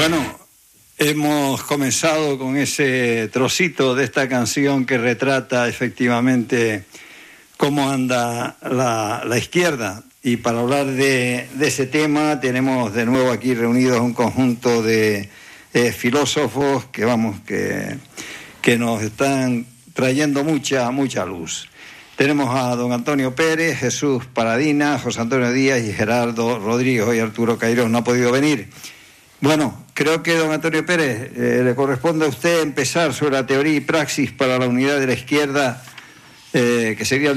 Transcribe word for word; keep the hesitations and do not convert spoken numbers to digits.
Bueno, hemos comenzado con ese trocito de esta canción que retrata efectivamente cómo anda la, la izquierda. Y para hablar de, de ese tema tenemos de nuevo aquí reunidos un conjunto de eh, filósofos que vamos que, que nos están trayendo mucha mucha luz. Tenemos a don Antonio Pérez, Jesús Paradina, José Antonio Díaz y Gerardo Rodríguez. Hoy Arturo Cairós no ha podido venir. Bueno, creo que don Antonio Pérez eh, le corresponde a usted empezar sobre la teoría y praxis para la unidad de la izquierda, eh, que sería